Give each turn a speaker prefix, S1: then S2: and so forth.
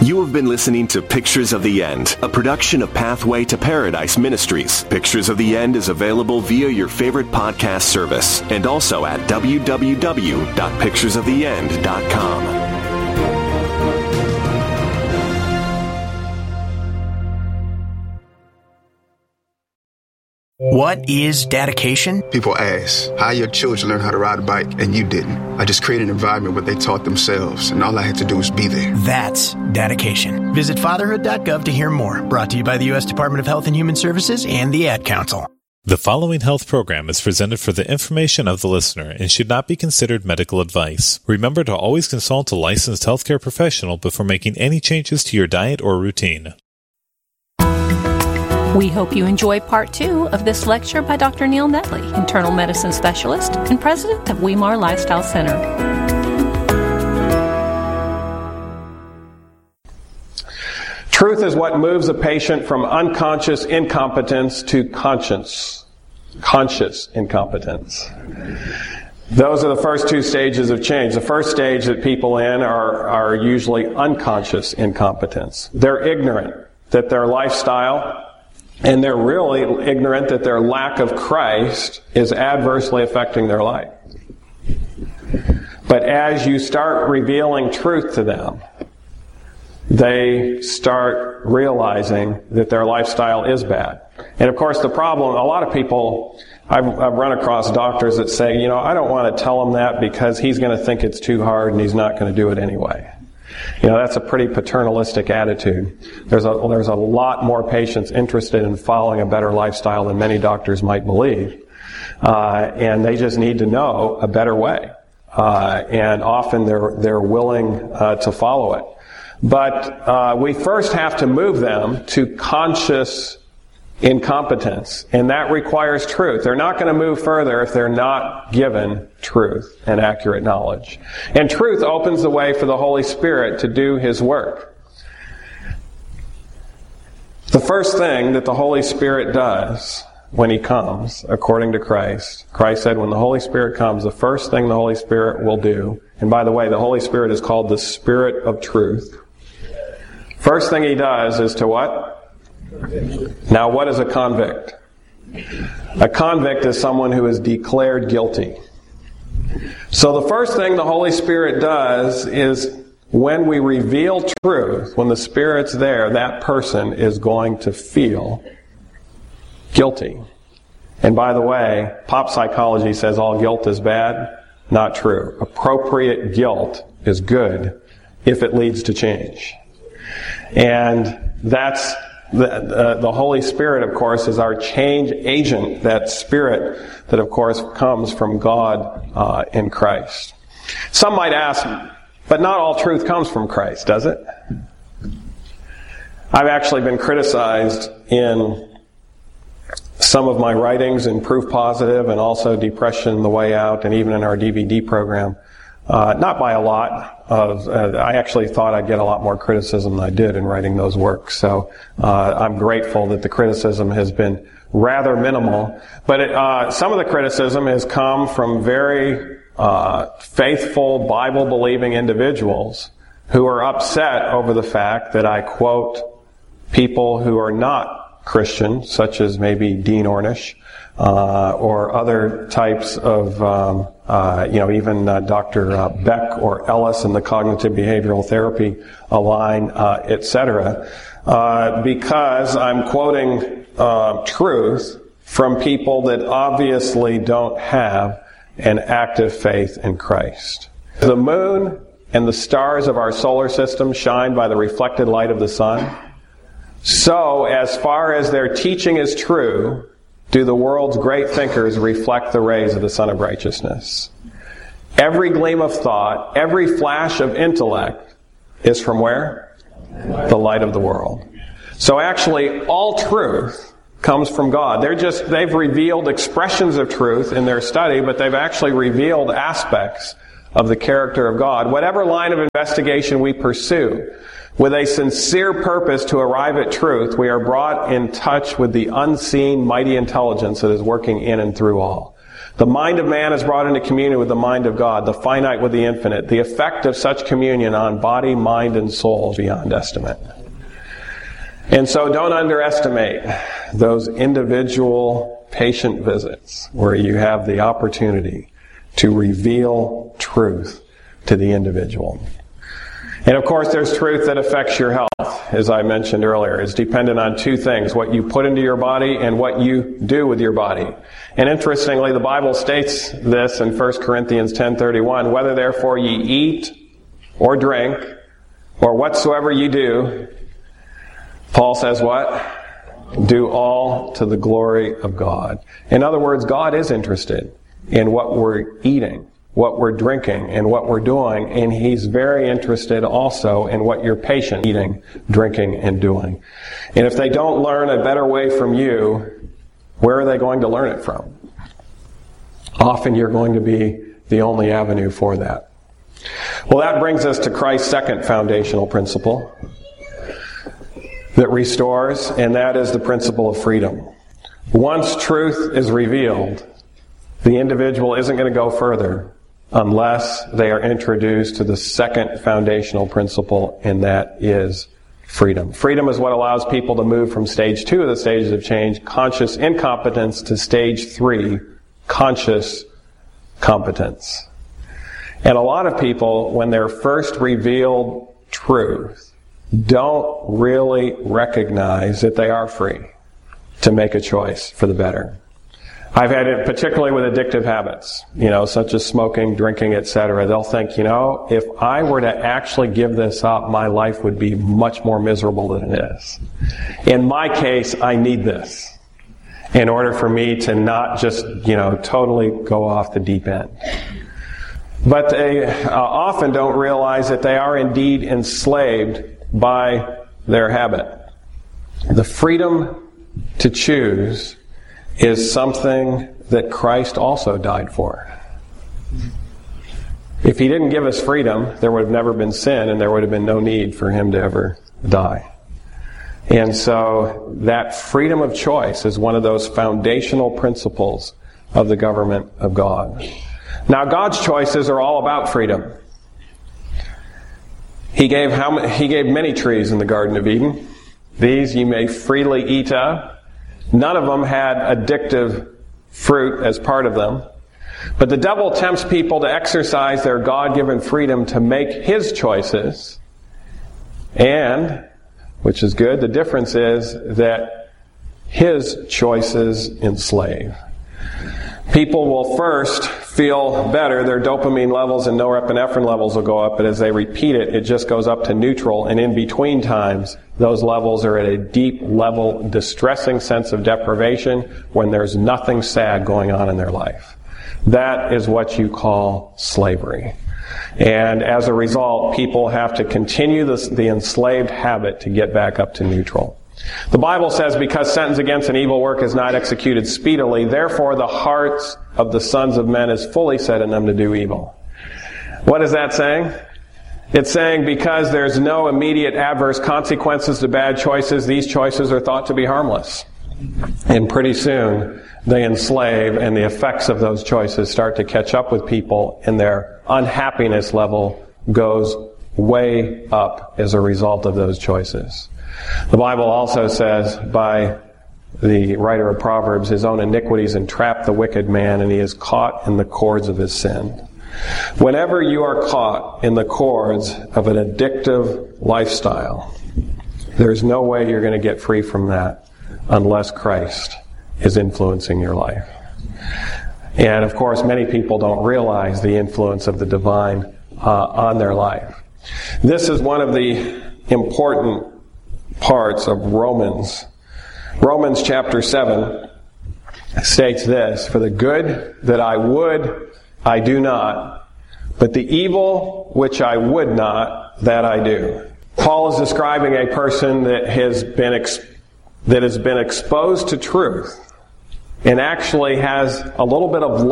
S1: You have been listening to Pictures of the End, a production of Pathway to Paradise Ministries. Pictures of the End is available via your favorite podcast service and also at www.picturesoftheend.com.
S2: What is dedication?
S3: People ask, how your children learn how to ride a bike and you didn't? I just created an environment where they taught themselves, and all I had to do was be there.
S2: That's dedication. Visit fatherhood.gov to hear more. Brought to you by the U.S. Department of Health and Human Services and the Ad Council.
S4: The following health program is presented for the information of the listener and should not be considered medical advice. Remember to always consult a licensed healthcare professional before making any changes to your diet or routine.
S5: We hope you enjoy part 2 of this lecture by Dr. Neil Netley, internal medicine specialist and president of Weimar Lifestyle Center.
S6: Truth is what moves a patient from unconscious incompetence to conscious incompetence. Those are the first 2 stages of change. The first stage that people in are usually unconscious incompetence. They're ignorant that their lifestyle, and they're really ignorant that their lack of Christ is adversely affecting their life. But as you start revealing truth to them, they start realizing that their lifestyle is bad. And of course the problem, a lot of people, I've run across doctors that say, I don't want to tell him that because he's going to think it's too hard and he's not going to do it anyway. That's a pretty paternalistic attitude. There's a lot more patients interested in following a better lifestyle than many doctors might believe. And they just need to know a better way. And often they're willing to follow it. But we first have to move them to conscious incompetence, and that requires truth. They're not going to move further if they're not given truth and accurate knowledge. And truth opens the way for the Holy Spirit to do His work. The first thing that the Holy Spirit does when He comes, according to Christ said when the Holy Spirit comes, the first thing the Holy Spirit will do, and by the way, the Holy Spirit is called the Spirit of Truth. First thing He does is to what? Now, what is a convict? A convict is someone who is declared guilty. So the first thing the Holy Spirit does is when we reveal truth, when the Spirit's there, that person is going to feel guilty. And by the way, pop psychology says all guilt is bad. Not true. Appropriate guilt is good if it leads to change. And that's the Holy Spirit, of course, is our change agent, that Spirit that, of course, comes from God in Christ. Some might ask, but not all truth comes from Christ, does it? I've actually been criticized in some of my writings in Proof Positive and also Depression, The Way Out, and even in our DVD program. Not by a lot. I actually thought I'd get a lot more criticism than I did in writing those works. So I'm grateful that the criticism has been rather minimal. But some of the criticism has come from very faithful, Bible-believing individuals who are upset over the fact that I quote people who are not Christian, such as maybe Dean Ornish, or other types of, even Dr. Beck or Ellis in the cognitive behavioral therapy line, etc., because I'm quoting truth from people that obviously don't have an active faith in Christ. The moon and the stars of our solar system shine by the reflected light of the sun. So, as far as their teaching is true, do the world's great thinkers reflect the rays of the Sun of Righteousness. Every gleam of thought, every flash of intellect is from where? The light of the world. So actually, all truth comes from God. They've revealed expressions of truth in their study, but they've actually revealed aspects of the character of God. Whatever line of investigation we pursue, with a sincere purpose to arrive at truth, we are brought in touch with the unseen, mighty intelligence that is working in and through all. The mind of man is brought into communion with the mind of God, the finite with the infinite. The effect of such communion on body, mind, and soul is beyond estimate. And so don't underestimate those individual patient visits where you have the opportunity to reveal truth to the individual. And of course, there's truth that affects your health, as I mentioned earlier. It's dependent on two things, what you put into your body and what you do with your body. And interestingly, the Bible states this in 1 Corinthians 10:31, whether therefore ye eat or drink or whatsoever ye do, Paul says what? Do all to the glory of God. In other words, God is interested in what we're eating, what we're drinking, and what we're doing, and He's very interested also in what your patient eating, drinking, and doing. And if they don't learn a better way from you, where are they going to learn it from? Often you're going to be the only avenue for that. Well, that brings us to Christ's second foundational principle that restores, and that is the principle of freedom. Once truth is revealed, the individual isn't going to go further unless they are introduced to the second foundational principle, and that is freedom. Freedom is what allows people to move from stage 2 of the stages of change, conscious incompetence, to stage 3, conscious competence. And a lot of people, when they're first revealed truth, don't really recognize that they are free to make a choice for the better. I've had it particularly with addictive habits, such as smoking, drinking, etc. They'll think, if I were to actually give this up, my life would be much more miserable than it is. In my case, I need this in order for me to not just, totally go off the deep end. But they often don't realize that they are indeed enslaved by their habit. The freedom to choose is something that Christ also died for. If He didn't give us freedom, there would have never been sin, and there would have been no need for Him to ever die. And so that freedom of choice is one of those foundational principles of the government of God. Now, God's choices are all about freedom. He gave many trees in the Garden of Eden. These ye may freely eat of. None of them had addictive fruit as part of them. But the devil tempts people to exercise their God-given freedom to make his choices. And, which is good, the difference is that his choices enslave. People will first feel better, their dopamine levels and norepinephrine levels will go up, but as they repeat it, it just goes up to neutral, and in between times, those levels are at a deep level, distressing sense of deprivation when there's nothing sad going on in their life. That is what you call slavery. And as a result, people have to continue the enslaved habit to get back up to neutral. The Bible says, because sentence against an evil work is not executed speedily, therefore the hearts of the sons of men is fully set in them to do evil. What is that saying? It's saying because there's no immediate adverse consequences to bad choices, these choices are thought to be harmless. And pretty soon, they enslave, and the effects of those choices start to catch up with people, and their unhappiness level goes way up as a result of those choices. The Bible also says, by the writer of Proverbs, his own iniquities entrap the wicked man, and he is caught in the cords of his sin. Whenever you are caught in the cords of an addictive lifestyle, there's no way you're going to get free from that unless Christ is influencing your life. And of course, many people don't realize the influence of the divine on their life. This is one of the important parts of Romans. Romans chapter 7 states this, for the good that I would, I do not, but the evil which I would not, that I do. Paul is describing a person that has been exposed to truth and actually has a little bit of